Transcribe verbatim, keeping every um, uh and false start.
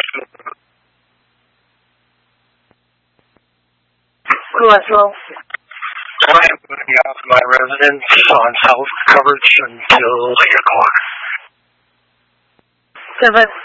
Laszlo. I am going to be off my residence on health coverage until eight o'clock. Seven.